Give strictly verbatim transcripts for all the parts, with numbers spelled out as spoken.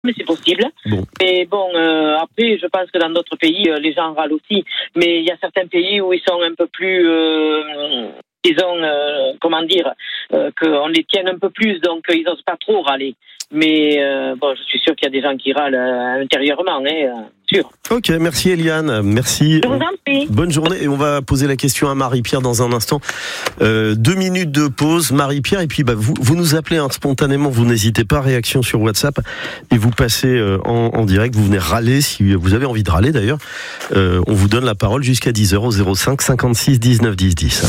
mais c'est possible. Bon. Mais bon, euh, après, je pense que dans d'autres pays, euh, les gens râlent aussi. Mais il y a certains pays où ils sont un peu plus, euh, disons, euh, comment dire, euh, qu'on les tienne un peu plus, donc ils n'osent pas trop râler. Mais euh, bon, je suis sûr qu'il y a des gens qui râlent euh, intérieurement, hein, euh, sûr. Ok, merci Eliane, merci. Je vous en prie. Bonne journée, et on va poser la question à Marie-Pierre dans un instant. Euh, deux minutes de pause, Marie-Pierre, et puis bah, vous, vous nous appelez hein, spontanément, vous n'hésitez pas, réaction sur WhatsApp, et vous passez euh, en, en direct, vous venez râler, si vous avez envie de râler d'ailleurs. Euh, on vous donne la parole jusqu'à dix heures au zéro cinq cinquante-six dix-neuf dix dix.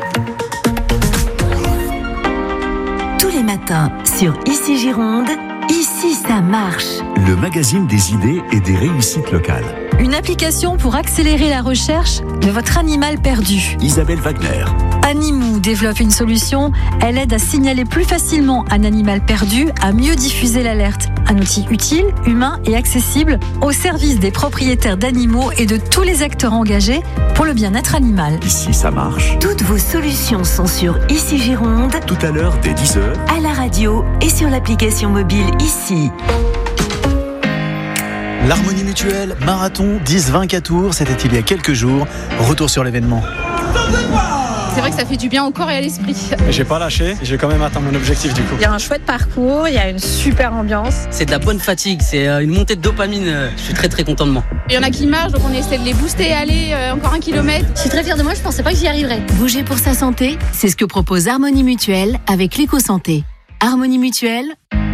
Tous les matins sur Ici Gironde, Ici ça marche. Le magazine des idées et des réussites locales. Une application pour accélérer la recherche de votre animal perdu. Isabelle Wagner. Animou développe une solution. Elle aide à signaler plus facilement un animal perdu, à mieux diffuser l'alerte. Un outil utile, humain et accessible au service des propriétaires d'animaux et de tous les acteurs engagés pour le bien-être animal. Ici ça marche. Toutes vos solutions sont sur Ici Gironde, Tout à l'heure dès dix heures. à la radio et sur l'application mobile Ici. L'Harmonie Mutuelle, marathon dix vingt Tours, c'était il y a quelques jours. Retour sur l'événement. C'est vrai que ça fait du bien au corps et à l'esprit. J'ai pas lâché, j'ai quand même atteint mon objectif du coup. Il y a un chouette parcours, il y a une super ambiance. C'est de la bonne fatigue, c'est une montée de dopamine. Je suis très très content de moi. Il y en a qui marchent, donc on essaie de les booster, aller euh, encore un kilomètre. Je suis très fière de moi, je pensais pas que j'y arriverais. Bouger pour sa santé, c'est ce que propose Harmonie Mutuelle avec l'éco-santé. Harmonie Mutuelle,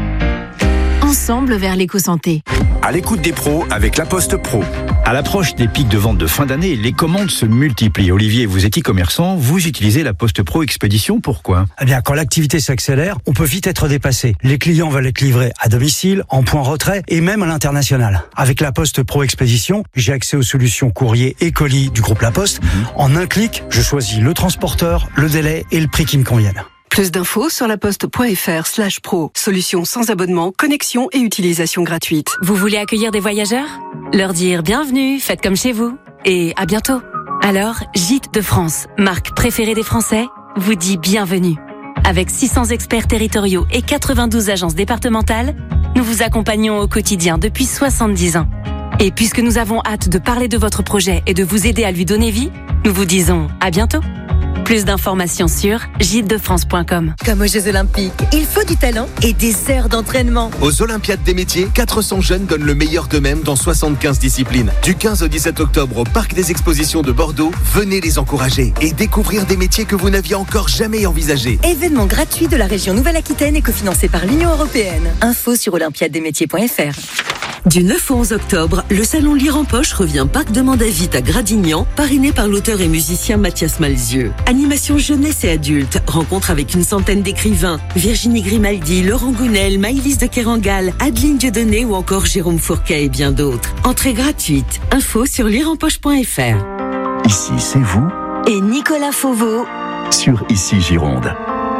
ensemble vers l'éco-santé. À l'écoute des pros avec La Poste Pro. À l'approche des pics de vente de fin d'année, les commandes se multiplient. Olivier, vous êtes e-commerçant, vous utilisez La Poste Pro Expédition, pourquoi ? Eh bien, quand l'activité s'accélère, on peut vite être dépassé. Les clients veulent être livrés à domicile, en point retrait et même à l'international. Avec La Poste Pro Expédition, j'ai accès aux solutions courrier et colis du groupe La Poste. Mmh. En un clic, je choisis le transporteur, le délai et le prix qui me conviennent. Plus d'infos sur laposte.fr slash pro. Solution sans abonnement, connexion et utilisation gratuite. Vous voulez accueillir des voyageurs ? Leur dire bienvenue, faites comme chez vous. Et à bientôt. Alors, Gîtes de France, marque préférée des Français, vous dit bienvenue. Avec six cents experts territoriaux et quatre-vingt-douze agences départementales, nous vous accompagnons au quotidien depuis soixante-dix ans. Et puisque nous avons hâte de parler de votre projet et de vous aider à lui donner vie, nous vous disons à bientôt. Plus d'informations sur gîtes de france point com. Comme aux Jeux Olympiques, il faut du talent et des heures d'entraînement. Aux Olympiades des métiers, quatre cents jeunes donnent le meilleur d'eux-mêmes dans soixante-quinze disciplines. Du quinze au dix-sept octobre au Parc des Expositions de Bordeaux, venez les encourager et découvrir des métiers que vous n'aviez encore jamais envisagés. Événement gratuit de la région Nouvelle-Aquitaine et cofinancé par l'Union Européenne. Info sur olympiade des métiers point f r. Du neuf au onze octobre, le salon Lire en Poche revient Parc de Mandavite à Gradignan, parrainé par l'auteur et musicien Mathias Malzieu. Animation jeunesse et adulte, rencontre avec une centaine d'écrivains, Virginie Grimaldi, Laurent Gounel, Maïlys de Kerangal, Adeline Dieudonné ou encore Jérôme Fourquet et bien d'autres. Entrée gratuite. Info sur lire en poche point f r. Ici, c'est vous. Et Nicolas Fauveau. Sur Ici Gironde.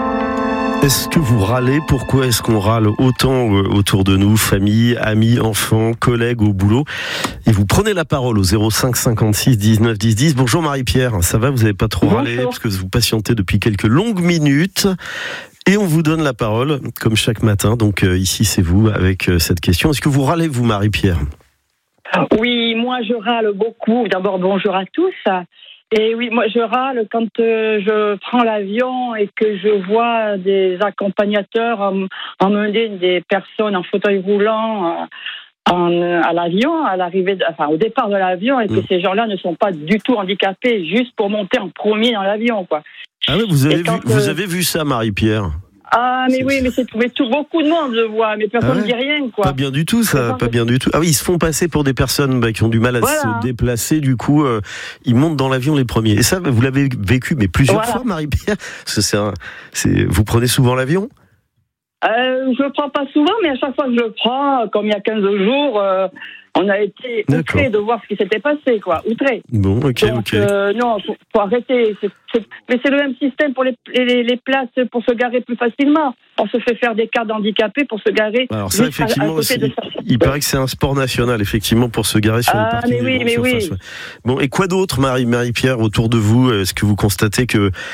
Est-ce que vous râlez ? Pourquoi est-ce qu'on râle autant autour de nous, famille, amis, enfants, collègues au boulot ? Et vous prenez la parole au zéro cinq cinquante-six dix-neuf dix dix. Bonjour Marie-Pierre, ça va ? Vous n'avez pas trop Bonjour. râlé parce que vous patientez depuis quelques longues minutes. Et on vous donne la parole, comme chaque matin. Donc euh, ici, c'est vous avec euh, cette question. Est-ce que vous râlez, vous, Marie-Pierre ? Oui, moi je râle beaucoup. D'abord, bonjour à tous. Et oui, moi je râle quand euh, je prends l'avion et que je vois des accompagnateurs emmener des personnes en fauteuil roulant euh, en, à l'avion, à l'arrivée, de, enfin au départ de l'avion, et que mmh. ces gens-là ne sont pas du tout handicapés, juste pour monter en premier dans l'avion, quoi. Ah oui, vous avez, quand, vu, vous euh, avez vu ça, Marie-Pierre ? Ah mais c'est... oui, mais c'est mais tout, beaucoup de monde le voit, mais personne ne ah ouais. dit rien, quoi. Pas bien du tout, ça, pas bien du tout. Ah oui, ils se font passer pour des personnes bah, qui ont du mal à voilà. se déplacer, du coup, euh, ils montent dans l'avion les premiers. Et ça, vous l'avez vécu, mais plusieurs voilà. fois, Marie-Pierre. C'est un, c'est, vous prenez souvent l'avion ? euh, Je le prends pas souvent, mais à chaque fois que je le prends, comme il y a quinze jours, euh, on a été outrés de voir ce qui s'était passé, quoi. Outrés. Bon, ok, Donc, ok. Euh, non, faut, faut arrêter. C'est, c'est, mais c'est le même système pour les, les, les places pour se garer plus facilement. On se fait faire des cartes d'handicapés pour se garer. Alors ça, effectivement, à, à côté de ça. Il, il paraît que c'est un sport national, effectivement, pour se garer sur ah, les parkings. Mais oui, mais oui. Ouais. Bon, et quoi d'autre, Marie, Marie-Pierre, autour de vous ? Est-ce que vous constatez que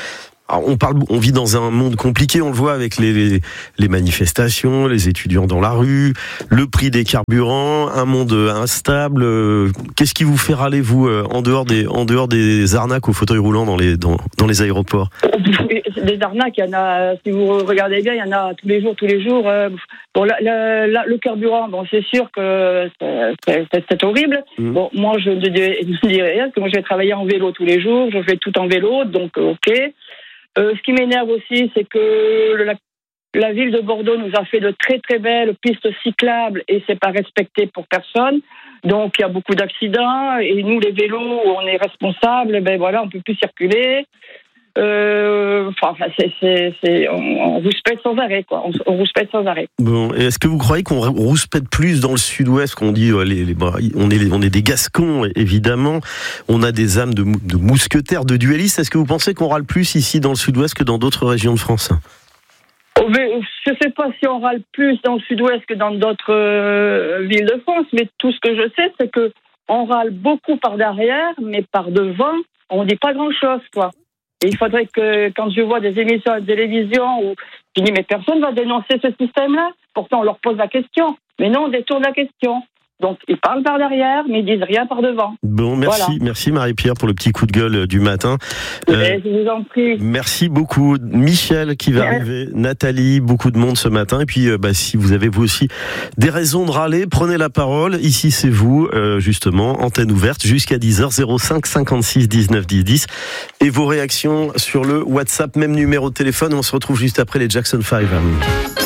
Alors on parle, on vit dans un monde compliqué, on le voit avec les, les, les manifestations, les étudiants dans la rue, le prix des carburants, un monde instable. Qu'est-ce qui vous fait râler, vous, en dehors des, en dehors des arnaques au fauteuil roulant dans les, dans, dans les aéroports? Des arnaques, il y en a, si vous regardez bien, il y en a tous les jours, tous les jours. Bon, la, la, la, le carburant, bon, c'est sûr que c'est, c'est, c'est horrible. Mmh. Bon, moi, je ne dirais rien, parce que moi, je vais travailler en vélo tous les jours, je fais tout en vélo, donc ok. Euh, ce qui m'énerve aussi, c'est que la, la ville de Bordeaux nous a fait de très très belles pistes cyclables et c'est pas respecté pour personne. Donc il y a beaucoup d'accidents et nous les vélos, on est responsables, ben voilà, on peut plus circuler. Euh, enfin, c'est, c'est, c'est, on, on rouspète sans arrêt, quoi. On, on rouspète sans arrêt. Bon, et est-ce que vous croyez qu'on rouspète plus dans le Sud-Ouest, qu'on dit, les, les, on est, on est des Gascons, évidemment. On a des âmes de, de mousquetaires, de duellistes. Est-ce que vous pensez qu'on râle plus ici dans le Sud-Ouest que dans d'autres régions de France? Je ne sais pas si on râle plus dans le Sud-Ouest que dans d'autres euh, villes de France, mais tout ce que je sais, c'est que on râle beaucoup par derrière, mais par devant, on dit pas grand-chose, quoi. Et il faudrait que, quand je vois des émissions à la télévision où je dis, mais personne va dénoncer ce système-là. Pourtant, on leur pose la question. Mais non, on détourne la question. Donc, ils parlent par derrière, mais ils disent rien par devant. Bon, merci, voilà. Merci Marie-Pierre pour le petit coup de gueule du matin. Euh, je vous en prie. Merci beaucoup. Michel qui va ouais. arriver, Nathalie, beaucoup de monde ce matin. Et puis, euh, bah, si vous avez vous aussi des raisons de râler, prenez la parole. Ici, c'est vous, euh, justement, antenne ouverte jusqu'à dix heures, zéro cinq cinquante-six dix-neuf dix dix. Et vos réactions sur le WhatsApp, même numéro de téléphone. On se retrouve juste après les Jackson five.